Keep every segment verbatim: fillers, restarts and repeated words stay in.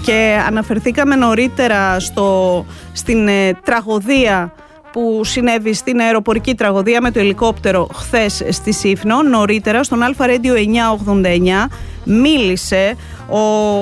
και αναφερθήκαμε νωρίτερα στο, στην ε, τραγωδία που συνέβη, στην αεροπορική τραγωδία με το ελικόπτερο χθες στη Σύφνο. Νωρίτερα στον Αλφα Radio εννιακόσια ογδόντα εννιά μίλησε ο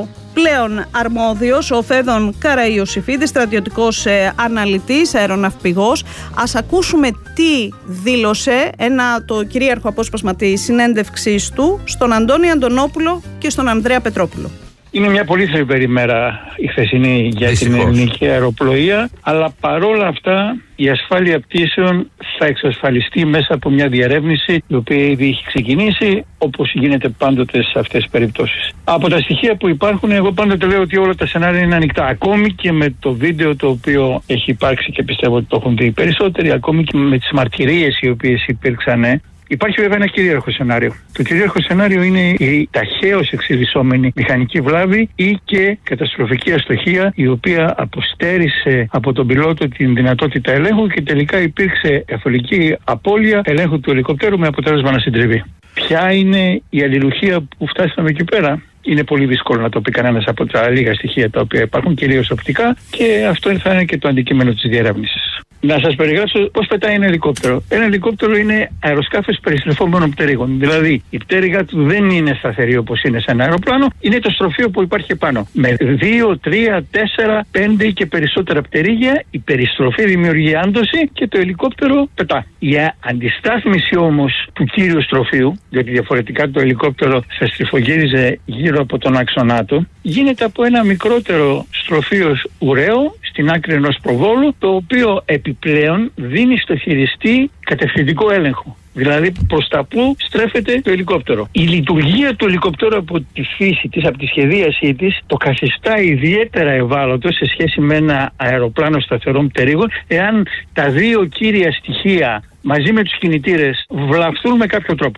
πλέον αρμόδιος, ο Φέδων Καραϊωσήφιδης, στρατιωτικός ε, αναλυτής, αεροναυπηγός. Ας ακούσουμε τι δήλωσε, ένα το κυρίαρχο απόσπασμα της συνέντευξής του στον Αντώνη Αντωνόπουλο και στον Ανδρέα Πετρόπουλο. Είναι μια πολύ θλιβερή μέρα η χθεσινή για Δυστυχώς. την ελληνική αεροπλοεία, αλλά παρόλα αυτά η ασφάλεια πτήσεων θα εξασφαλιστεί μέσα από μια διερεύνηση η οποία ήδη έχει ξεκινήσει, όπως γίνεται πάντοτε σε αυτές τις περιπτώσεις. Από τα στοιχεία που υπάρχουν, εγώ πάντοτε λέω ότι όλα τα σενάρια είναι ανοιχτά. Ακόμη και με το βίντεο το οποίο έχει υπάρξει και πιστεύω ότι το έχουν δει οι περισσότεροι, ακόμη και με τις μαρτυρίες οι οποίες υπήρξαν. Υπάρχει βέβαια ένα κυρίαρχο σενάριο. Το κυρίαρχο σενάριο είναι η ταχαίως εξελισσόμενη μηχανική βλάβη ή και καταστροφική αστοχία, η οποία αποστέρισε από τον πιλότο την δυνατότητα ελέγχου και τελικά υπήρξε εθολική απώλεια ελέγχου του ελικόπτερου με αποτέλεσμα να συντριβεί. Ποια είναι η αλληλουχία που φτάσαμε εκεί πέρα? Είναι πολύ δύσκολο να το πει κανένας από τα λίγα στοιχεία τα οποία υπάρχουν, κυρίως οπτικά, και αυτό θα είναι και το αντικείμενο της διερεύνησης. Να σας περιγράψω πώς πετάει ένα ελικόπτερο. Ένα ελικόπτερο είναι αεροσκάφος περιστρεφόμενων πτέρυγων. Δηλαδή, η πτέρυγα του δεν είναι σταθερή όπως είναι σε ένα αεροπλάνο, είναι το στροφείο που υπάρχει πάνω. Με δύο, τρία, τέσσερα, πέντε και περισσότερα πτερίγια, η περιστροφή δημιουργεί άντωση και το ελικόπτερο πετά. Η αντιστάθμιση όμως του κύριου στροφείου, διότι διαφορετικά το ελικόπτερο θα στριφογύριζε γύρω από τον άξονά του, γίνεται από ένα μικρότερο στροφείο ουραίο στην άκρη ενός προβόλου, το οποίο επιπλέον δίνει στο χειριστή κατευθυντικό έλεγχο. Δηλαδή προς τα που στρέφεται το ελικόπτερο. Η λειτουργία του ελικόπτερου από τη φύση της, από τη σχεδίασή της, το καθιστά ιδιαίτερα ευάλωτο σε σχέση με ένα αεροπλάνο σταθερών πτερύγων, εάν τα δύο κύρια στοιχεία μαζί με τους κινητήρες βλαφθούν με κάποιο τρόπο.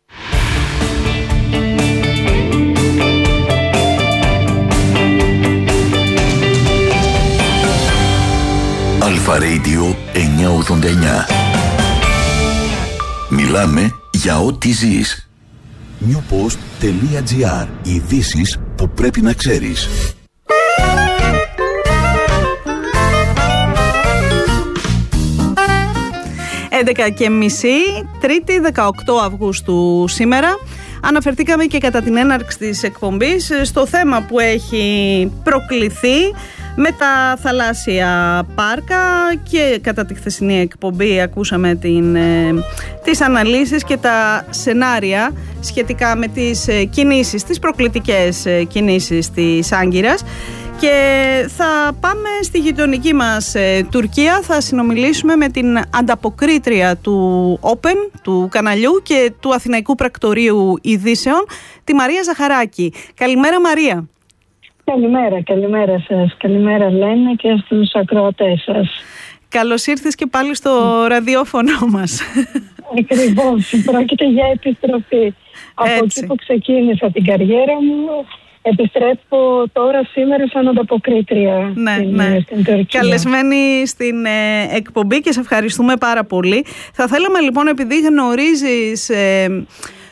Αλφα Radio εννιακόσια ογδόντα εννιά. Μιλάμε για ό,τι ζεις. newpost.gr. Ειδήσεις που πρέπει να ξέρεις. έντεκα και μισή, Τρίτη δεκαοκτώ Αυγούστου σήμερα. Αναφερθήκαμε και κατά την έναρξη της εκπομπής στο θέμα που έχει προκληθεί με τα θαλάσσια πάρκα, και κατά τη χθεσινή εκπομπή ακούσαμε την, ε, τις αναλύσεις και τα σενάρια σχετικά με τις ε, κινήσεις, τις προκλητικές ε, κινήσεις της Άγκυρας. Και θα πάμε στη γειτονική μας ε, Τουρκία, θα συνομιλήσουμε με την ανταποκρίτρια του Open, του καναλιού και του Αθηναϊκού Πρακτορείου Ειδήσεων, τη Μαρία Ζαχαράκη. Καλημέρα Μαρία. Καλημέρα, καλημέρα σας. Καλημέρα Λένα και στους ακροατές σας. Καλώς ήρθες και πάλι στο ραδιόφωνο μας. Ακριβώς, πρόκειται για επιστροφή. Από εκεί που ξεκίνησα την καριέρα μου, επιστρέφω τώρα σήμερα σαν ανταποκρίτρια ναι, στην, ναι. στην Τουρκία. Καλεσμένη στην ε, εκπομπή και σε ευχαριστούμε πάρα πολύ. Θα θέλαμε λοιπόν, επειδή γνωρίζεις ε,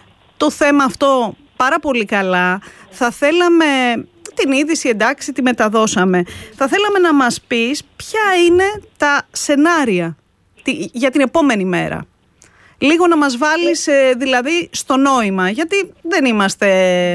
το θέμα αυτό πάρα πολύ καλά, θα θέλαμε... Την είδηση, εντάξει, τη μεταδώσαμε. Θα θέλαμε να μας πεις ποια είναι τα σενάρια για την επόμενη μέρα. Λίγο να μας βάλεις ε, δηλαδή στο νόημα, γιατί δεν είμαστε,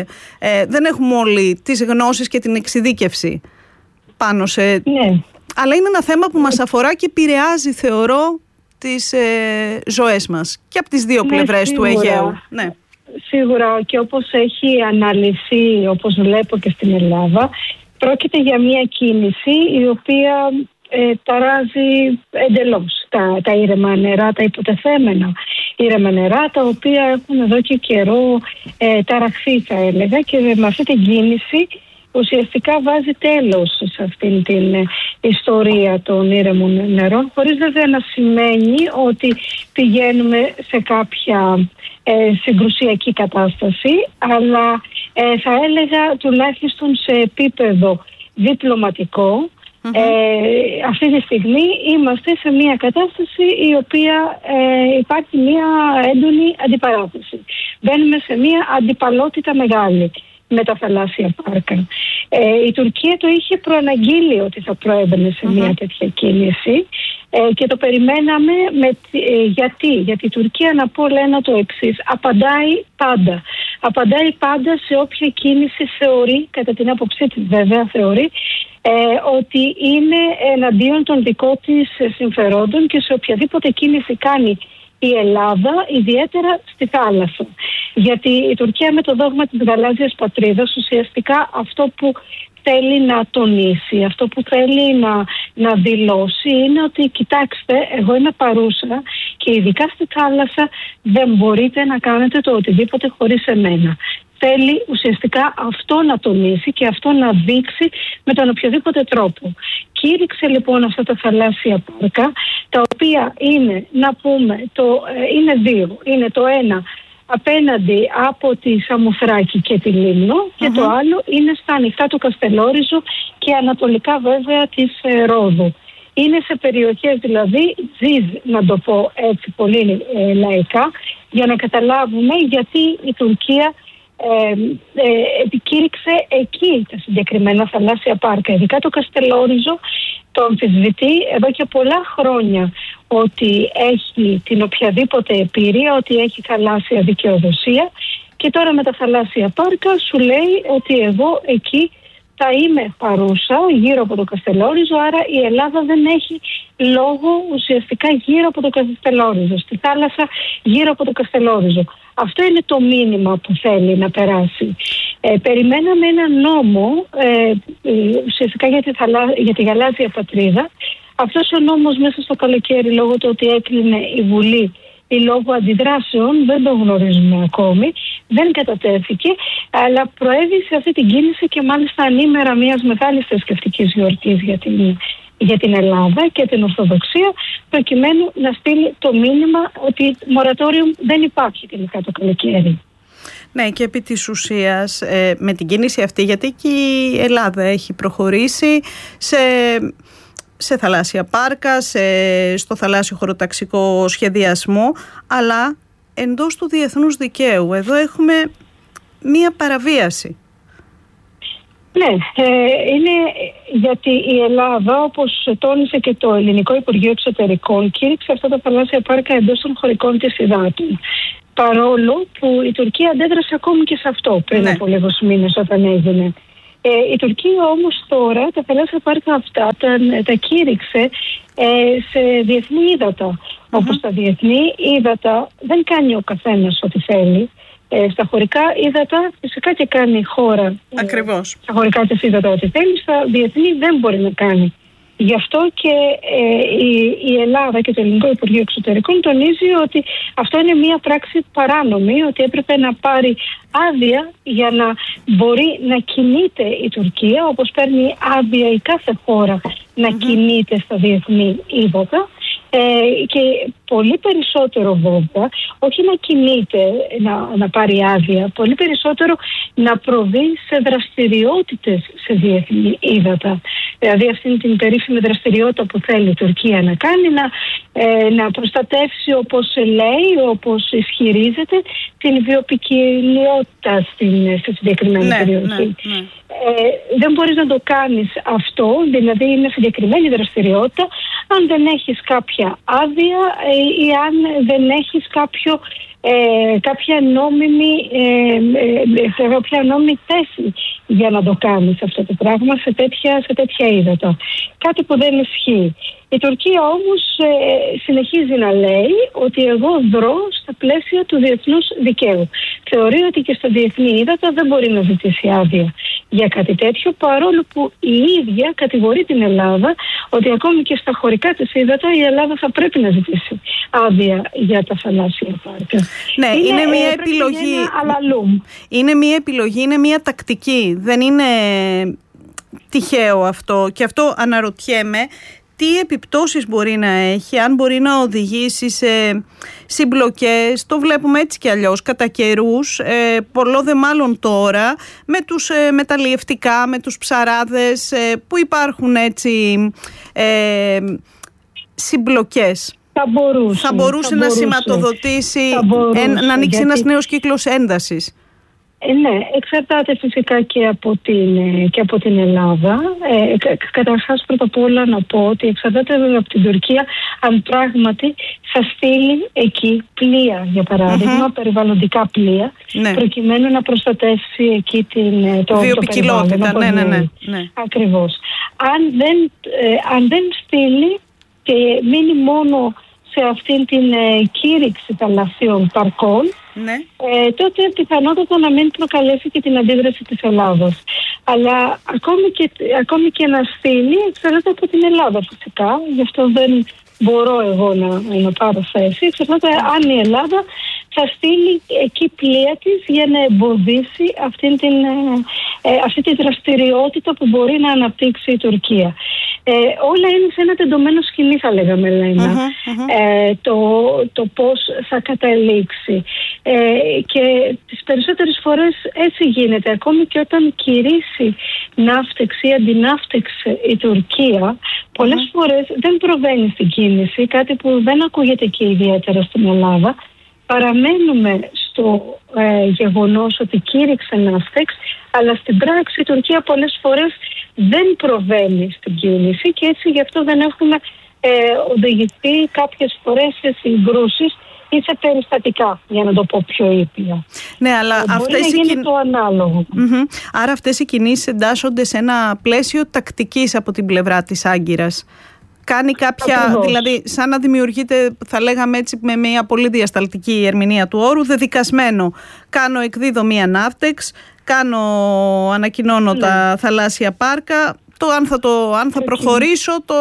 ε, δεν έχουμε όλοι τις γνώσεις και την εξειδίκευση πάνω σε... Ναι. Αλλά είναι ένα θέμα που μας αφορά και επηρεάζει, θεωρώ, τις ε, ζωές μας και από τις δύο ναι, πλευρές σίγουρα. Του Αιγαίου. Ναι. Σίγουρα, και όπως έχει αναλυθεί, όπως βλέπω και στην Ελλάδα, πρόκειται για μια κίνηση η οποία ε, ταράζει εντελώς τα, τα ήρεμα νερά, τα υποτεθέμενα ήρεμα νερά, τα οποία έχουν εδώ και καιρό ε, ταραχθεί, θα έλεγα, και με αυτή την κίνηση ουσιαστικά βάζει τέλος σε αυτήν την ε, ιστορία των ήρεμων νερών, χωρίς βέβαια να σημαίνει ότι πηγαίνουμε σε κάποια ε, συγκρουσιακή κατάσταση, αλλά ε, θα έλεγα τουλάχιστον σε επίπεδο διπλωματικό. Mm-hmm. Ε, αυτή τη στιγμή είμαστε σε μια κατάσταση η οποία ε, υπάρχει μια έντονη αντιπαράθεση. Μπαίνουμε σε μια αντιπαλότητα μεγάλη με τα θαλάσσια πάρκα. Ε, η Τουρκία το είχε προαναγγείλει ότι θα προέμπαινε σε μια mm-hmm. τέτοια κίνηση ε, και το περιμέναμε με, ε, γιατί, γιατί η Τουρκία, να πω λένε το εξής, απαντάει πάντα. Απαντάει πάντα σε όποια κίνηση θεωρεί, κατά την άποψή της βέβαια θεωρεί, ε, ότι είναι εναντίον των δικών της συμφερόντων και σε οποιαδήποτε κίνηση κάνει η Ελλάδα, ιδιαίτερα στη θάλασσα. Γιατί η Τουρκία με το δόγμα της γαλάζιας πατρίδας ουσιαστικά αυτό που θέλει να τονίσει, αυτό που θέλει να, να δηλώσει είναι ότι κοιτάξτε, εγώ είμαι παρούσα και ειδικά στη θάλασσα δεν μπορείτε να κάνετε το οτιδήποτε χωρίς εμένα. Θέλει ουσιαστικά αυτό να τονίσει και αυτό να δείξει με τον οποιοδήποτε τρόπο. Κήρυξε λοιπόν αυτά τα θαλάσσια πάρκα, τα οποία είναι, να πούμε, το, ε, είναι δύο. Είναι το ένα απέναντι από τη Σαμοθράκη και τη Λίμνο uh-huh. και το άλλο είναι στα ανοιχτά του Καστελόριζου και ανατολικά βέβαια της ε, Ρόδου. Είναι σε περιοχές δηλαδή, ζεις να το πω έτσι πολύ ε, λαϊκά, για να καταλάβουμε γιατί η Τουρκία Ε, ε, επικήρυξε εκεί τα συγκεκριμένα θαλάσσια πάρκα. Ειδικά το Καστελόριζο το αμφισβητεί εδώ και πολλά χρόνια ότι έχει την οποιαδήποτε επίρρεια, ότι έχει θαλάσσια δικαιοδοσία, και τώρα με τα θαλάσσια πάρκα σου λέει ότι εγώ εκεί θα είμαι παρούσα γύρω από το Καστελόριζο, άρα η Ελλάδα δεν έχει λόγο ουσιαστικά γύρω από το Καστελόριζο, στη θάλασσα γύρω από το Καστελόριζο. Αυτό είναι το μήνυμα που θέλει να περάσει. Ε, περιμέναμε ένα νόμο ε, ουσιαστικά για τη, θαλά, για τη γαλάζια πατρίδα. Αυτός ο νόμος μέσα στο καλοκαίρι, λόγω του ότι έκλεινε η Βουλή ή λόγω αντιδράσεων, δεν το γνωρίζουμε ακόμη, δεν κατατέθηκε, αλλά προέβη σε αυτή την κίνηση και μάλιστα ανήμερα μιας μεγάλης θρησκευτικής γιορτής για την, για την Ελλάδα και την Ορθοδοξία, προκειμένου να στείλει το μήνυμα ότι μορατόριο δεν υπάρχει τελικά το καλοκαίρι. Ναι, και επί της ουσίας ε, με την κίνηση αυτή, γιατί και η Ελλάδα έχει προχωρήσει σε... σε θαλάσσια πάρκα, σε, στο θαλάσσιο χωροταξικό σχεδιασμό, αλλά εντός του διεθνούς δικαίου. Εδώ έχουμε μία παραβίαση. Ναι, ε, είναι γιατί η Ελλάδα, όπως τόνισε και το Ελληνικό Υπουργείο Εξωτερικών, κήρυξε αυτά τα θαλάσσια πάρκα εντός των χωρικών της υδάτων. Παρόλο που η Τουρκία αντέδρασε ακόμη και σε αυτό πριν ναι. από λίγους μήνες όταν έγινε. Ε, η Τουρκία όμως τώρα τα θαλάσσια πάρκα αυτά τα, τα κήρυξε ε, σε διεθνή ύδατα. Uh-huh. Όπως τα διεθνή ύδατα δεν κάνει ο καθένας ό,τι θέλει. Ε, στα χωρικά ύδατα φυσικά και κάνει η χώρα. Ακριβώς. Ε, στα χωρικά της ύδατα ό,τι θέλει, στα διεθνή δεν μπορεί να κάνει. Γι' αυτό και ε, η, η Ελλάδα και το Ελληνικό Υπουργείο Εξωτερικών τονίζει ότι αυτό είναι μια πράξη παράνομη, ότι έπρεπε να πάρει άδεια για να μπορεί να κινείται η Τουρκία, όπως παίρνει άδεια η κάθε χώρα να mm-hmm. κινείται στα διεθνή ύδατα. Ε, και πολύ περισσότερο βέβαια, όχι να κινείται, να, να πάρει άδεια, πολύ περισσότερο να προβεί σε δραστηριότητες σε διεθνή ύδατα. Δηλαδή αυτήν την περίφημη δραστηριότητα που θέλει η Τουρκία να κάνει, να, ε, να προστατεύσει, όπως λέει, όπως ισχυρίζεται, την βιοποικιλότητα στην, στη συγκεκριμένη ναι, περιοχή. Ναι, ναι. Ε, δεν μπορείς να το κάνεις αυτό, δηλαδή είναι συγκεκριμένη δραστηριότητα, αν δεν έχεις κάποια άδεια ή αν δεν έχεις κάποιο, ε, κάποια, νόμιμη, ε, ε, κάποια νόμιμη θέση για να το κάνεις αυτό το πράγμα σε τέτοια, σε τέτοια ύδατα. Κάτι που δεν ισχύει. Η Τουρκία όμως ε, συνεχίζει να λέει ότι εγώ δρώ στα πλαίσια του διεθνούς δικαίου. Θεωρεί ότι και στα διεθνή ύδατα δεν μπορεί να ζητήσει άδεια για κάτι τέτοιο, παρόλο που η ίδια κατηγορεί την Ελλάδα ότι ακόμη και στα χωρικά της ύδατα η Ελλάδα θα πρέπει να ζητήσει άδεια για τα θαλάσσια πάρκα. Ναι, είναι, είναι μια ε, επιλογή. Είναι μια επιλογή, είναι μια τακτική. Δεν είναι τυχαίο αυτό. Και αυτό αναρωτιέμαι. Τι επιπτώσεις μπορεί να έχει, αν μπορεί να οδηγήσει σε συμπλοκές, το βλέπουμε έτσι κι αλλιώς κατά καιρούς, ε, πολλό δε μάλλον τώρα, με τους ε, μεταλλιευτικά, με τους ψαράδες, ε, που υπάρχουν έτσι ε, συμπλοκές. Θα μπορούσε, θα μπορούσε θα να μπορούσε. σηματοδοτήσει, θα μπορούσε, ε, να ανοίξει γιατί... ένας νέος κύκλος έντασης. Ε, ναι, εξαρτάται φυσικά και από την, και από την Ελλάδα. Ε, κα, καταρχάς, πρώτα απ' όλα να πω ότι εξαρτάται από την Τουρκία αν πράγματι θα στείλει εκεί πλοία, για παράδειγμα, mm-hmm. περιβαλλοντικά πλοία, ναι. προκειμένου να προστατεύσει εκεί την, το, βιοποικιλότητα. το ναι, ναι, ναι, ναι. Ακριβώς. Αν δεν, ε, αν δεν στείλει και μείνει μόνο σε αυτήν την ε, κήρυξη θαλασσίων παρκών, ναι. ε, τότε πιθανότατα να μην προκαλέσει και την αντίδραση της Ελλάδας. Αλλά ακόμη και, ακόμη και να στείλει εξαρτάται από την Ελλάδα φυσικά, γι' αυτό δεν μπορώ εγώ να, να πάρω θέση. Εξαρτάται αν η Ελλάδα θα στείλει εκεί πλοία της για να εμποδίσει αυτή, την, ε, αυτή τη δραστηριότητα που μπορεί να αναπτύξει η Τουρκία. Ε, όλα είναι σε ένα τεντωμένο σκηνή, θα λέγαμε, Λένα. Uh-huh, uh-huh. Ε, το, το πώς θα καταλήξει. Ε, και τις περισσότερες φορές έτσι γίνεται. Ακόμη και όταν κηρύσει ναύτεξη ή αντιναύτεξη η Τουρκία, πολλές uh-huh. φορές δεν προβαίνει στην κίνηση, κάτι που δεν ακούγεται και ιδιαίτερα στην Ελλάδα. Παραμένουμε στο ε, γεγονός ότι κήρυξε ναύτεξ, αλλά στην πράξη η Τουρκία πολλές φορές δεν προβαίνει στην κίνηση και έτσι γι' αυτό δεν έχουμε ε, οδηγηθεί κάποιες φορές σε συγκρούσεις ή σε περιστατικά, για να το πω πιο ήπια. Ναι, αλλά ε, αυτές μπορεί να γίνει κιν... το ανάλογο. Mm-hmm. Άρα αυτές οι κινήσεις εντάσσονται σε ένα πλαίσιο τακτικής από την πλευρά της Άγκυρας. Κάνει κάποια, Ακριβώς. δηλαδή σαν να δημιουργείται, θα λέγαμε έτσι με μια πολύ διασταλτική ερμηνεία του όρου, δεδικασμένο. Κάνω, εκδίδω μία ναύτεξ, κάνω, ανακοινώνω ναι. τα θαλάσσια πάρκα, το αν θα, το, αν θα προχωρήσω το,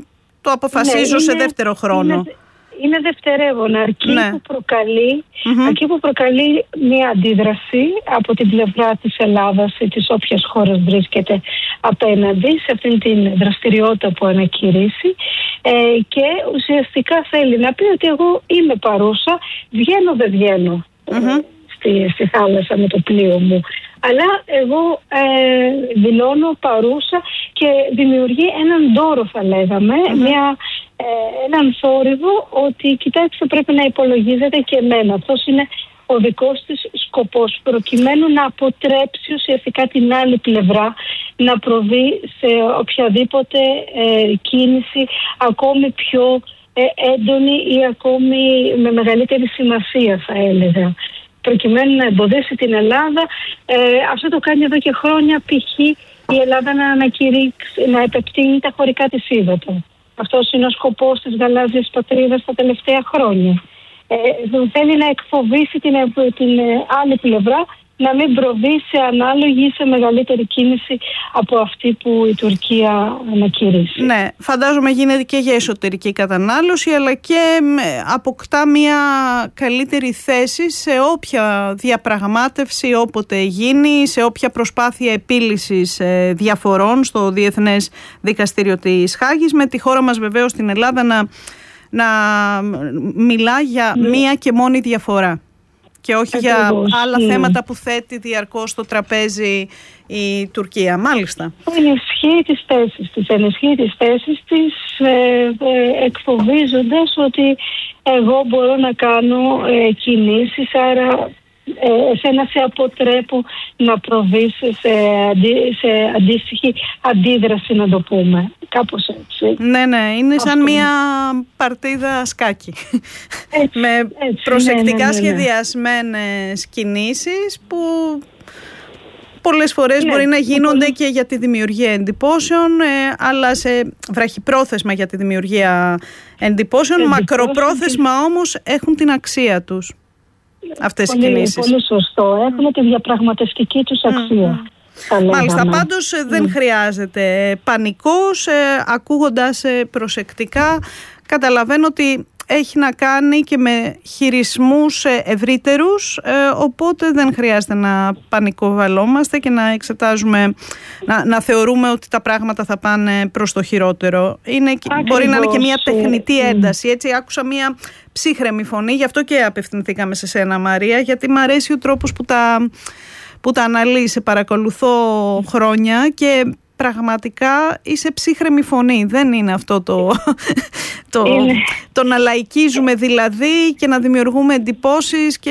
το αποφασίζω ναι, σε είναι, δεύτερο χρόνο. Είναι, είναι δευτερεύον, αρκεί, ναι. που προκαλεί, mm-hmm. αρκεί που προκαλεί μια αντίδραση από την πλευρά της Ελλάδας ή της όποιας χώρας βρίσκεται απέναντι σε αυτήν την δραστηριότητα που ανακηρύσει ε, και ουσιαστικά θέλει να πει ότι εγώ είμαι παρούσα, βγαίνω δεν βγαίνω mm-hmm. ε, στη, στη θάλασσα με το πλοίο μου, αλλά εγώ ε, δηλώνω παρούσα και δημιουργεί έναν ντόρο, θα λέγαμε, mm-hmm. μια, ε, έναν θόρυβο ότι κοιτάξτε, πρέπει να υπολογίζετε και εμένα. Αυτός είναι ο δικός της σκοπός, προκειμένου να αποτρέψει ουσιαστικά την άλλη πλευρά να προβεί σε οποιαδήποτε ε, κίνηση ακόμη πιο ε, έντονη ή ακόμη με μεγαλύτερη σημασία, θα έλεγα, προκειμένου να εμποδίσει την Ελλάδα. Ε, αυτό το κάνει εδώ και χρόνια, π.χ. η Ελλάδα να ανακηρύξει, να επεκτείνει τα χωρικά της ύδατα. Αυτός είναι ο σκοπός της γαλάζιας πατρίδας τα τελευταία χρόνια. Ε, θέλει να εκφοβήσει την, την άλλη πλευρά να μην προβεί σε ανάλογη ή σε μεγαλύτερη κίνηση από αυτή που η Τουρκία ανακηρύσει. Ναι, φαντάζομαι γίνεται και για εσωτερική κατανάλωση, αλλά και αποκτά μια καλύτερη θέση σε όποια διαπραγμάτευση όποτε γίνει, σε όποια προσπάθεια επίλυσης διαφορών στο Διεθνές Δικαστήριο της Χάγης, με τη χώρα μας βεβαίως στην Ελλάδα να, να μιλά για ναι. μία και μόνη διαφορά. Και όχι Ακριβώς, για άλλα ναι. θέματα που θέτει διαρκώς στο τραπέζι η Τουρκία. Μάλιστα. Ενισχύει τις θέσεις της, ενισχύει τις θέσεις της ε, ε, εκφοβίζοντας ότι εγώ μπορώ να κάνω ε, κινήσεις, άρα ε, εσένα σε αποτρέπω να προβείς σε, αντί, σε αντίστοιχη αντίδραση, να το πούμε. Κάπως έτσι. Ναι, ναι, είναι σαν Αυτό. μια παρτίδα σκάκι. Έτσι, με έτσι, προσεκτικά ναι, ναι, ναι, ναι. σχεδιασμένες κινήσεις που πολλές φορές ναι, μπορεί να γίνονται ναι. και για τη δημιουργία εντυπώσεων, ε, αλλά σε βραχυπρόθεσμα για τη δημιουργία εντυπώσεων, μακροπρόθεσμα και... όμως έχουν την αξία τους αυτές πολύ, οι κινήσεις. Πολύ σωστό. Έχουν τη διαπραγματευτική τους αξία. Mm. Μάλιστα, πάντως mm. δεν χρειάζεται πανικός. Ε, ακούγοντας ε, προσεκτικά, καταλαβαίνω ότι έχει να κάνει και με χειρισμούς ε, ευρύτερους, ε, οπότε δεν χρειάζεται να πανικοβαλόμαστε και να εξετάζουμε, να, να θεωρούμε ότι τα πράγματα θα πάνε προς το χειρότερο. Είναι, μπορεί να είναι και μια τεχνητή ένταση. Έτσι, άκουσα μια ψύχρεμη φωνή, γι' αυτό και απευθυνθήκαμε σε σένα, Μαρία, γιατί μου αρέσει ο τρόπος που τα... που τα αναλύει, σε παρακολουθώ χρόνια και πραγματικά είσαι ψύχρεμη φωνή. Δεν είναι αυτό το, το, το να λαϊκίζουμε δηλαδή και να δημιουργούμε εντυπώσεις και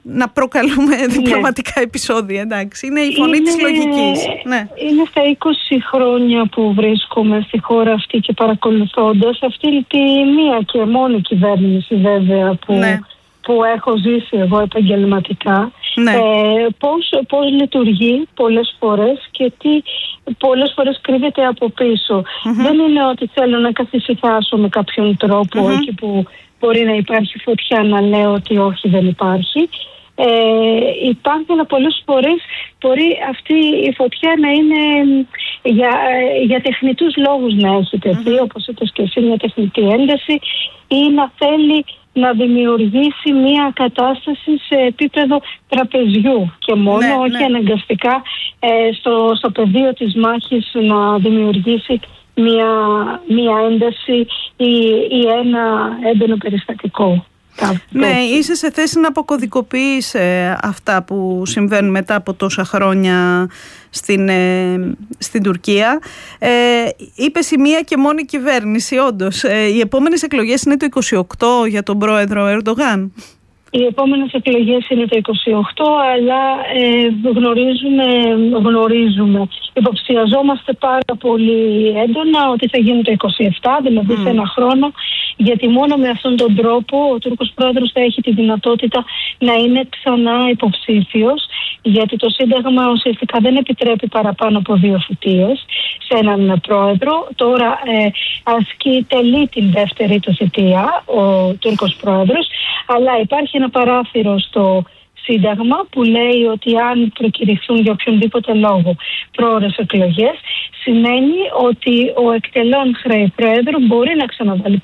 να προκαλούμε διπλωματικά ναι. επεισόδια, εντάξει. Είναι η φωνή είναι, της λογικής. Ναι. Είναι στα είκοσι χρόνια που βρίσκομαι στη χώρα αυτή και παρακολουθώντας αυτή τη μία και μόνη κυβέρνηση βέβαια που, ναι. που έχω ζήσει εγώ επαγγελματικά. Ναι. Ε, πώς, πώς λειτουργεί πολλές φορές και τι πολλές φορές κρύβεται από πίσω. Mm-hmm. Δεν είναι ότι θέλω να καθησυχάσω με κάποιον τρόπο mm-hmm. εκεί που μπορεί να υπάρχει φωτιά να λέω ότι όχι, δεν υπάρχει. Ε, υπάρχει, αλλά πολλές φορές μπορεί αυτή η φωτιά να είναι για, για τεχνητούς λόγους να έχει τεθεί, mm-hmm. όπως είπες και εσύ, μια τεχνητή ένταση, ή να θέλει να δημιουργήσει μια κατάσταση σε επίπεδο τραπεζιού και μόνο, ναι, όχι ναι. αναγκαστικά ε, στο, στο πεδίο της μάχης να δημιουργήσει μια, μια ένταση ή, ή ένα έντονο περιστατικό. Ναι, είσαι σε θέση να αποκωδικοποιείς ε, αυτά που συμβαίνουν μετά από τόσα χρόνια στην, ε, στην Τουρκία. Ε, είπες η μία και μόνη κυβέρνηση, όντως. Ε, οι επόμενες εκλογές είναι το είκοσι οκτώ για τον πρόεδρο Ερντογάν. Οι επόμενες εκλογές είναι το είκοσι οκτώ, αλλά ε, γνωρίζουμε, γνωρίζουμε, υποψιαζόμαστε πάρα πολύ έντονα ότι θα γίνει το είκοσι επτά, δηλαδή mm. σε ένα χρόνο, γιατί μόνο με αυτόν τον τρόπο ο Τούρκος πρόεδρος θα έχει τη δυνατότητα να είναι ξανά υποψήφιος, γιατί το Σύνταγμα ουσιαστικά δεν επιτρέπει παραπάνω από δύο θητείες σε έναν πρόεδρο. Τώρα ε, ασκεί τελεί την δεύτερη του θητεία ο Τούρκος πρόεδρος, αλλά υπάρχει ένα παράθυρο στο Σύνταγμα που λέει ότι αν προκηρυχθούν για οποιονδήποτε λόγο πρόορες εκλογές, σημαίνει ότι ο εκτελών χρέη πρόεδρο μπορεί να ξαναβάλει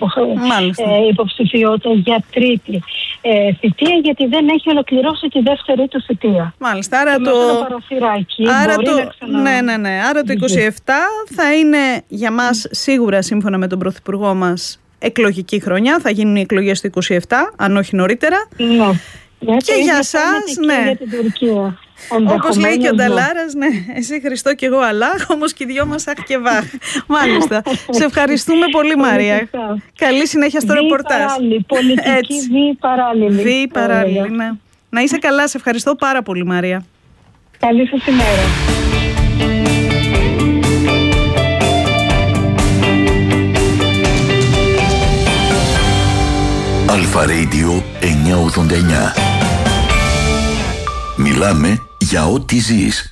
ε, υποψηφιότητα για τρίτη ε, θητεία, γιατί δεν έχει ολοκληρώσει τη δεύτερη του θητεία. Μάλιστα, άρα το... άρα το... ξανα... ναι, ναι, ναι. Άρα το είκοσι επτά θα είναι για μας σίγουρα, σύμφωνα με τον Πρωθυπουργό μας, εκλογική χρονιά. Θα γίνουν οι εκλογές το είκοσι επτά, αν όχι νωρίτερα. Ναι. Και για εσάς, ναι. Για την Τουρκία. Όπως λέει και ο Νταλάρας, ναι, εσύ Χριστό και εγώ Αλλάχ, όμως και οι δυο μας αχ και βάχ. Μάλιστα. Σε ευχαριστούμε πολύ, Μαρία. Καλή συνέχεια στο ρεπορτάζ. Πολιτική βή παράλληλη. Βή παράλληλη, ναι. Να είσαι καλά, σε ευχαριστώ πάρα πολύ, Μαρία. Καλή σας ημέρα. Αλφα Radio εννιακόσια ογδόντα εννιά. Μιλάμε για ό,τι ζεις.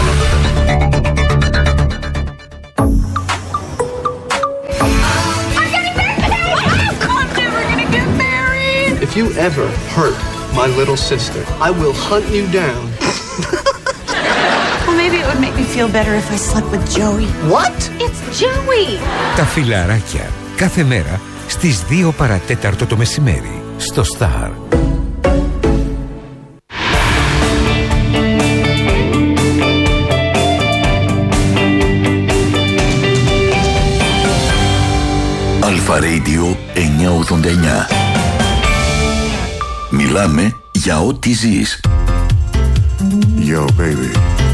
If you ever hurt my little sister, I will hunt you down. Well, maybe it would make me feel better if I slept with Joey. What? It's Joey! Τα φιλαράκια κάθε μέρα στις δύο παρατέταρτο το μεσημέρι στο Star. Αλφα Radio εννιακόσια ογδόντα εννιά. Μιλάμε για ό,τι ζεις. Yo, baby.